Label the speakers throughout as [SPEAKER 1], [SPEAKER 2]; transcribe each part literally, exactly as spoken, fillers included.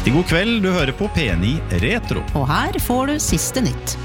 [SPEAKER 1] Riktig god kveld, du hører på P ni Retro.
[SPEAKER 2] Og her får du siste nytt.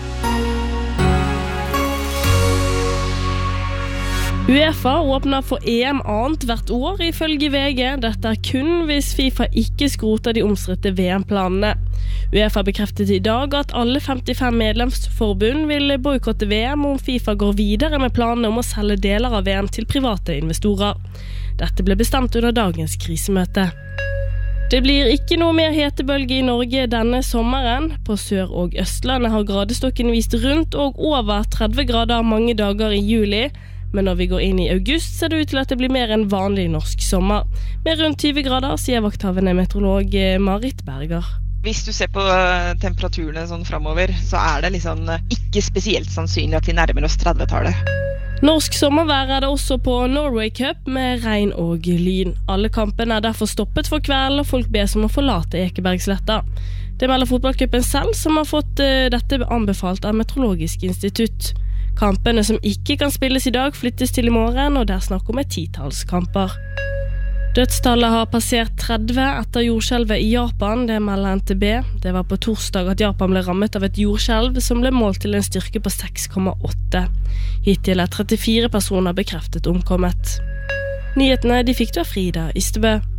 [SPEAKER 3] UEFA åpner for E M annet hvert år ifølge V G. Dette er kun hvis FIFA ikke skroter de omstridte V M-planene. UEFA bekreftet i dag at alle femtifem medlemsforbund vil boikotte V M om FIFA går videre med planene om å selge deler av V M til private investorer. Dette ble bestemt under dagens krisemøte. Det blir ikke noe mer hetebølge i Norge denne sommeren. På Sør- og Østlandet har gradestokken vist rundt og over tretti grader mange dager i juli. Men når vi går inn i august ser det ut til at det blir mer enn vanlig norsk sommer. Med rundt tyve grader, sier vakthavende meteorolog Marit Berger.
[SPEAKER 4] Hvis du ser på temperaturene sånn fremover, så er det liksom ikke spesielt sannsynlig at vi nærmer oss tretti-tallet.
[SPEAKER 3] Norsk sommervær er det også på Norway Cup med regn og lyn. Alle kampene er derfor stoppet for kvelden, og folk bes om å forlate Ekebergsletta. Det melder fotballcupen selv, som har fått uh, dette anbefalt av Meteorologisk institutt. Kampene som ikke kan spilles i dag flyttes til i morgen, og det er snakk om et titallskamper. Dødstallet har passert tretti etter jordskjelvet i Japan, det melder N T B. Det var på torsdag at Japan ble rammet av et jordskjelv som ble målt til en styrke på seks komma åtte. Hittil er trettifire personer bekreftet omkommet. Nyhetene de fikk du av Frida Ystebø.